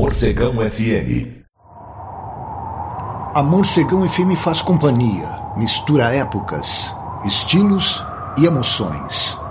Morcegão FM. A Morcegão FM faz companhia, mistura épocas, estilos e emoções.